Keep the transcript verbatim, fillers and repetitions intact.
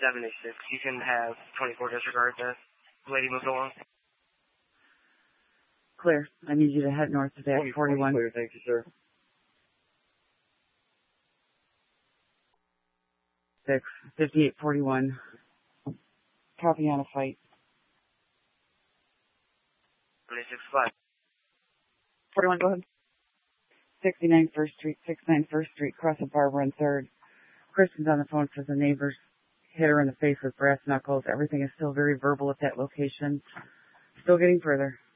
seventy-six. You can have twenty-four disregard that. Lady moved along. Clear. I need you to head north to that forty-one. Clear, thank you, sir. Six, fifty-eight forty-one. Copy on a fight. twenty-six five. forty-one, go ahead. sixty-nine First Street, sixty-nine First Street, cross of Barbara and third. Kristen's on the phone because the neighbors hit her in the face with brass knuckles. Everything is still very verbal at that location. Still getting further.